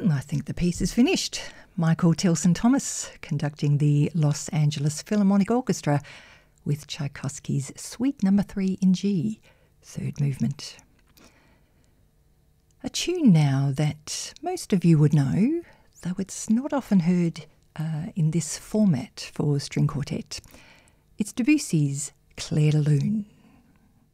I think the piece is finished. Michael Tilson Thomas conducting the Los Angeles Philharmonic Orchestra with Tchaikovsky's Suite No. 3 in G, third movement. A tune now that most of you would know, though it's not often heard in this format for string quartet. It's Debussy's Clair de Lune.